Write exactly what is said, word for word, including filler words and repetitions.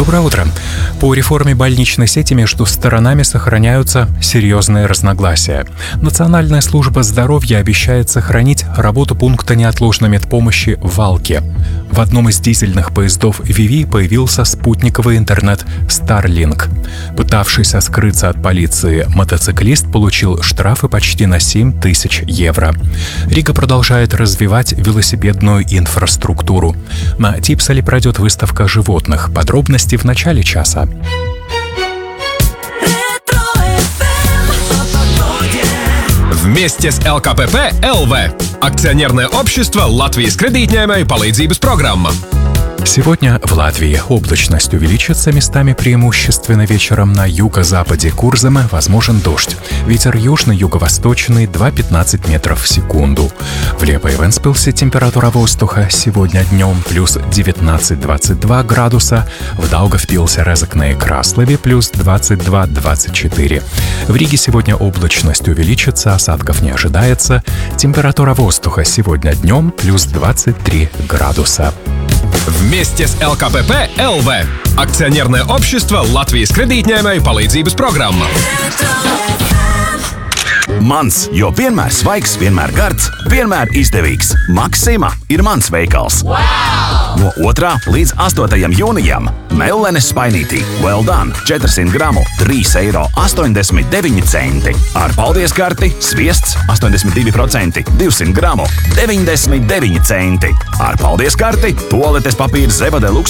Доброе утро. По реформе больничной сети между сторонами сохраняются серьезные разногласия. Национальная служба здоровья обещает сохранить работу пункта неотложной медпомощи в Валке. В одном из дизельных поездов Виви появился спутниковый интернет Starlink. Пытавшийся скрыться от полиции мотоциклист получил штрафы почти на семь тысяч евро. Рига продолжает развивать велосипедную инфраструктуру. На Типсале пройдет выставка животных. Подробности в начале часа. Вместе с эл ка пэ пэ эл ви. Акционерное общество Латвijas kredītņēmēju palīdzības программа. Сегодня в Латвии облачность увеличится, местами преимущественно вечером на юго-западе Курзема возможен дождь. Ветер южно-юго-восточный два пятнадцать метров в секунду. В Лепо и Вентспилсе температура воздуха сегодня днем плюс девятнадцать двадцать два градуса, в Даугавпилсе, Резекне и Краслове плюс двадцать два двадцать четыре. В Риге сегодня облачность увеличится, осадков не ожидается. Температура воздуха сегодня днем плюс двадцать три градуса. Вместе с эл ка пэ пэ эл ви. Акционерное общество Латвijas kredītņēmēju palīdzības programma. Mans, jo vienmēr svaigs, vienmēr gards, vienmēr izdevīgs. Maksima ir mans veikals. Wow! No otrā līdz astotajam jūnijam Mellenes spainītī Well Done četrsimt gramu trīs eiro astoņdesmit deviņi centi. Ar paldies karti sviests astoņdesmit divi procenti divsimt gramu deviņdesmit deviņi centi. Ar paldies karti tualetes papīrs Zebade Luks